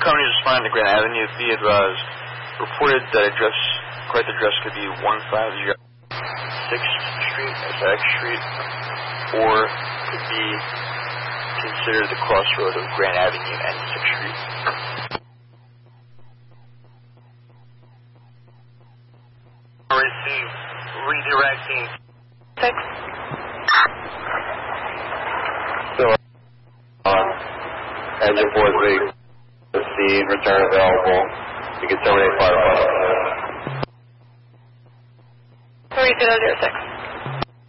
company is responding to Grand Avenue. Be advised, reported that correct address could be 150 6th Street, SX Street, or could be considered the crossroad of Grand Avenue and 6th Street. Receive, redirecting. 6. So, engine 4 proceed, return available. You can terminate fire. 3006.